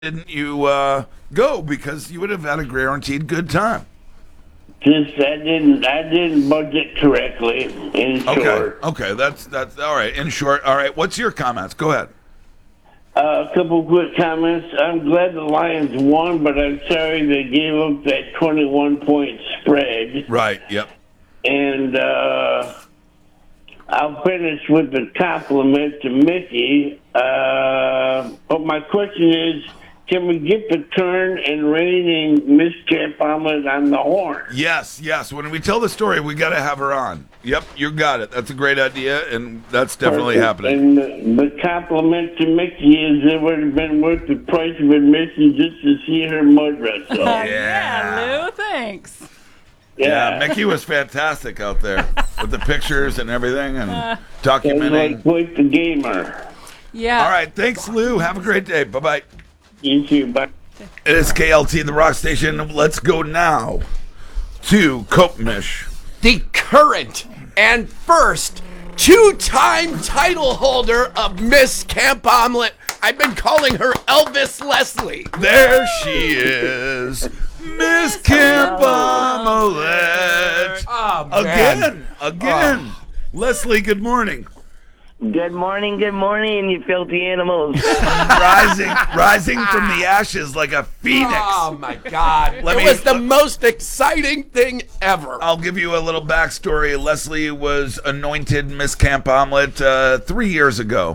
didn't you go? Because you would have had a guaranteed good time. Just I didn't budget correctly. In short, Okay, that's all right. In short, all right. What's your comments? Go ahead. a couple quick comments. I'm glad the Lions won, but I'm sorry they gave up that 21-point spread. Right. Yep. And I'll finish with the compliment to Mickey. But my question is, can we get the turn and reigning Miss Camp Omelet on the horn? Yes. When we tell the story, we got to have her on. Yep, you got it. That's a great idea, and that's definitely happening. And the compliment to Mickey is it would have been worth the price of admission just to see her mud wrestle. Yeah, Lou, thanks. Yeah, Mickey was fantastic out there with the pictures and everything and documenting. Like quite the gamer. Yeah. All right, thanks, Lou. Have a great day. Bye-bye. You too. Bye. It is KLT, the Rock Station. Let's go now to Kopmish. The current and first two-time title holder of Miss Camp Omelet. I've been calling her Elvis Leslie. There she is, Miss Camp Omelet. Oh, man. Again. Leslie, good morning. Good morning, you filthy animals. Rising from the ashes like a phoenix. Oh, my God. It was the most exciting thing ever. I'll give you a little backstory. Leslie was anointed Miss Camp Omelet 3 years ago.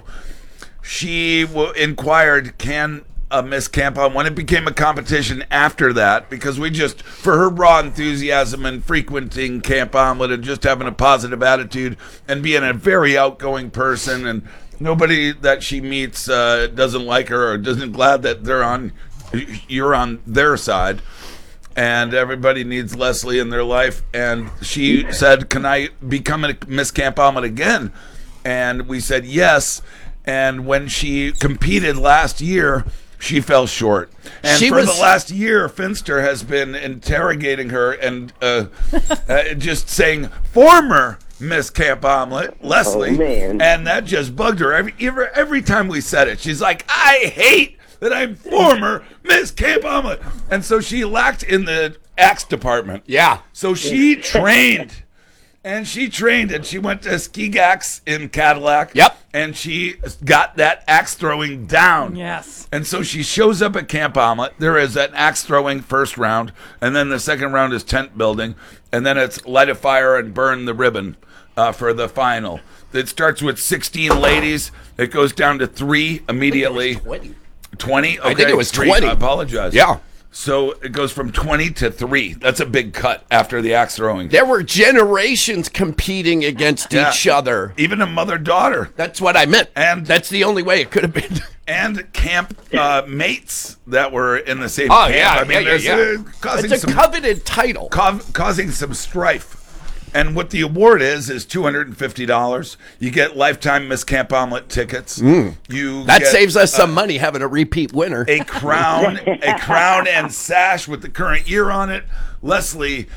She inquired, can Miss Camp Omelet, when it became a competition after that, because for her raw enthusiasm and frequenting Camp Omelet and just having a positive attitude and being a very outgoing person, and nobody that she meets doesn't like her or isn't glad that you're on their side. And everybody needs Leslie in their life. And she said, can I become a Miss Camp Omelet again? And we said yes. And when she competed last year, she fell short. And the last year, Finster has been interrogating her and just saying, former Miss Camp Omelet, Leslie. Oh, man. And that just bugged her. Every time we said it, she's like, I hate that I'm former Miss Camp Omelet. And so she lacked in the axe department. Yeah. So she trained. And she went to Ski Gax in Cadillac. Yep. And she got that axe throwing down. Yes. And so she shows up at Camp Omelet. There is an axe throwing first round, and then the second round is tent building, and then it's light a fire and burn the ribbon for the final. It starts with 16 ladies. It goes down to 3 immediately. 20? Okay, I think it was 3. 20. I apologize. Yeah. So it goes from 20 to 3. That's a big cut after the axe throwing. There were generations competing against each other. Even a mother-daughter. That's what I meant. And that's the only way it could have been. And camp mates that were in the same camp. Yeah. I mean, it's a coveted title. Causing some strife. And what the award is $250. You get lifetime Miss Camp Omelet tickets. That saves us some money having a repeat winner. A crown and sash with the current year on it. Leslie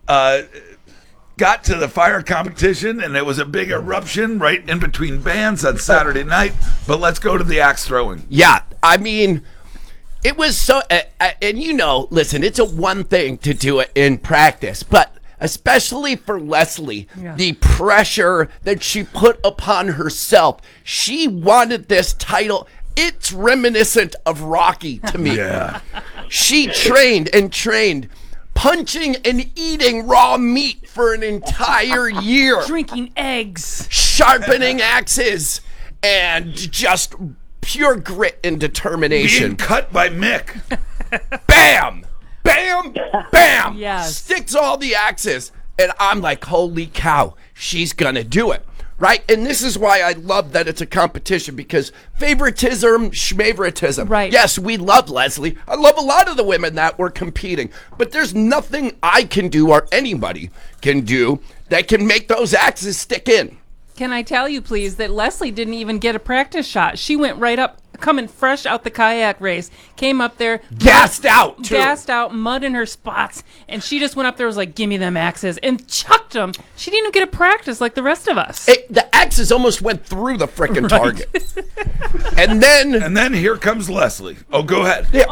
got to the fire competition, and it was a big eruption right in between bands on Saturday night. But let's go to the axe throwing. Yeah, I mean, it was so, and listen, it's a one thing to do it in practice, but especially for Leslie, the pressure that she put upon herself. She wanted this title. It's reminiscent of Rocky to me. Yeah. She trained, punching and eating raw meat for an entire year. Drinking eggs. Sharpening axes, and just pure grit and determination. Being cut by Mick. Bam! Bam! Bam! Yes. Sticks all the axes. And I'm like, holy cow, she's going to do it. Right? And this is why I love that it's a competition, because favoritism, schmavoritism. Right. Yes, we love Leslie. I love a lot of the women that were competing. But there's nothing I can do or anybody can do that can make those axes stick in. Can I tell you, please, that Leslie didn't even get a practice shot. She went right up, coming fresh out the kayak race, came up there. Gassed out, too. Gassed out, mud in her spots. And she just went up there, was like, give me them axes, and chucked them. She didn't even get a practice like the rest of us. The axes almost went through the frickin' target. And then And then here comes Leslie. Oh, go ahead.